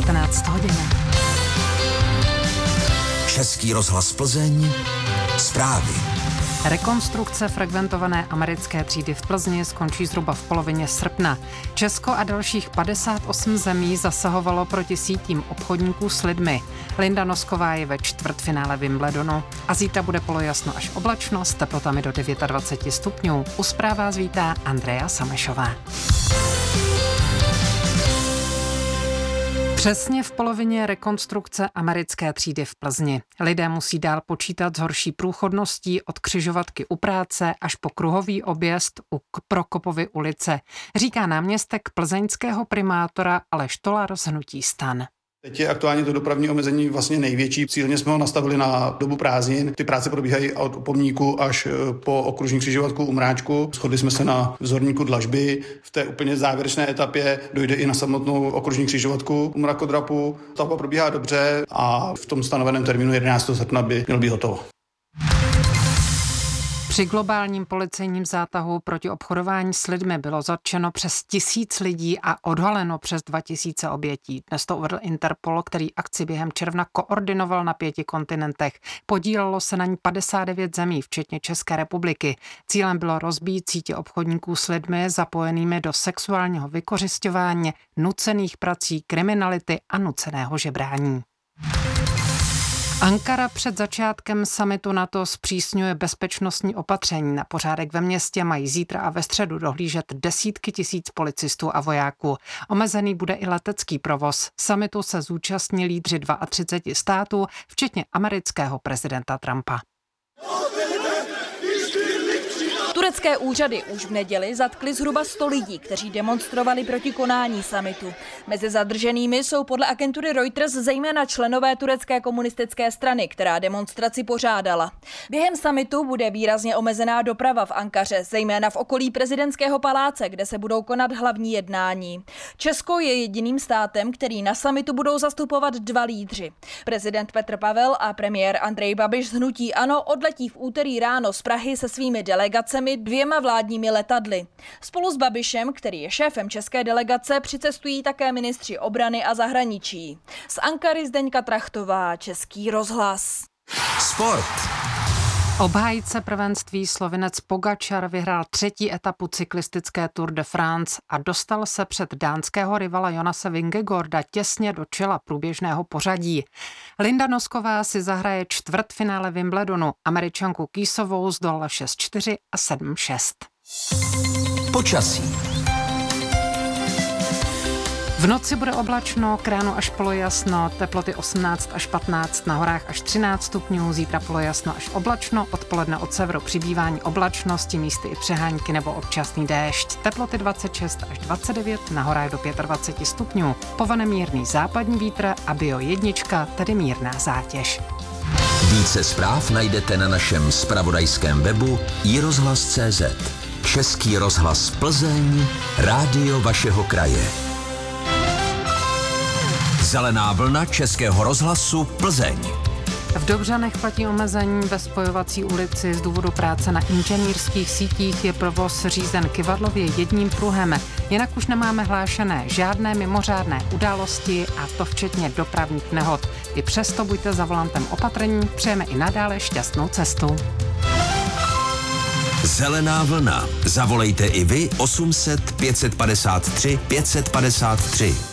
19 hodin. Český rozhlas Plzeň, zprávy. Rekonstrukce frekventované americké třídy v Plzni skončí zhruba v polovině srpna. Česko a dalších 58 zemí zasahovalo proti sítím obchodníků s lidmi. Linda Nosková je ve čtvrtfinále Wimbledonu a zítra bude polojasno až oblačno s teplotami do 29 stupňů. U zpráv vás vítá Andrea Samešová. Přesně v polovině rekonstrukce americké třídy v Plzni. Lidé musí dál počítat s horší průchodností od křižovatky u práce až po kruhový objezd u Prokopovy ulice, říká náměstek plzeňského primátora Aleš Tolar z hnutí STAN. Teď je aktuálně to dopravní omezení vlastně největší. Cílně jsme ho nastavili na dobu prázdnin. Ty práce probíhají od Pomníku až po okružní křižovatku u Mráčku. Shodli jsme se na vzorníku dlažby. V té úplně závěrečné etapě dojde i na samotnou okružní křižovatku u Mrakodrapu. Stavba probíhá dobře a v tom stanoveném termínu 11. srpna by mělo být hotovo. Při globálním policejním zátahu proti obchodování s lidmi bylo zatčeno přes 1000 lidí a odhaleno přes 2000 obětí. Dnes to uvedl Interpol, který akci během června koordinoval na 5 kontinentech. Podílelo se na ní 59 zemí, včetně České republiky. Cílem bylo rozbít sítě obchodníků s lidmi zapojenými do sexuálního vykořisťování, nucených prací, kriminality a nuceného žebrání. Ankara před začátkem summitu NATO zpřísňuje bezpečnostní opatření. Na pořádek ve městě mají zítra a ve středu dohlížet desítky tisíc policistů a vojáků. Omezený bude i letecký provoz. Summitu se zúčastní lídři 32 států, včetně amerického prezidenta Trumpa. Turecké úřady už v neděli zatkli zhruba 100 lidí, kteří demonstrovali proti konání summitu. Mezi zadrženými jsou podle agentury Reuters zejména členové turecké komunistické strany, která demonstraci pořádala. Během summitu bude výrazně omezená doprava v Ankaře, zejména v okolí prezidentského paláce, kde se budou konat hlavní jednání. Česko je jediným státem, který na summitu budou zastupovat 2 lídři. Prezident Petr Pavel a premiér Andrej Babiš z hnutí ANO odletí v úterý ráno z Prahy se svými delegacemi 2 vládními letadly. Spolu s Babišem, který je šéfem české delegace, přicestují také ministři obrany a zahraničí. Z Ankary Zdeňka Trachtová, Český rozhlas. Sport. Obhájce prvenství Slovinec Pogačar vyhrál 3. etapu cyklistické Tour de France a dostal se před dánského rivala Jonase Vingegaarda těsně do čela průběžného pořadí. Linda Nosková si zahraje čtvrtfinále Wimbledonu. Američanku Kýsovou zdolala 6-4 a 7-6. Počasí. V noci bude oblačno, k ránu až polojasno, teploty 18 až 15, na horách až 13 stupňů, zítra polojasno až oblačno, odpoledne od severu přibývání oblačnosti, místy i přehánky nebo občasný déšť, teploty 26 až 29, na horách do 25 stupňů, povane mírný západní vítr a Bio 1, tedy mírná zátěž. Více zpráv najdete na našem zpravodajském webu iRozhlas.cz. Český rozhlas Plzeň, rádio vašeho kraje. Zelená vlna Českého rozhlasu Plzeň. V Dobřanech platí omezení ve spojovací ulici. Z důvodu práce na inženýrských sítích je provoz řízen kyvadlově jedním pruhem. Jinak už nemáme hlášené žádné mimořádné události a to včetně dopravních nehod. I přesto buďte za volantem opatrní, přejeme i nadále šťastnou cestu. Zelená vlna. Zavolejte i vy 800 553 553.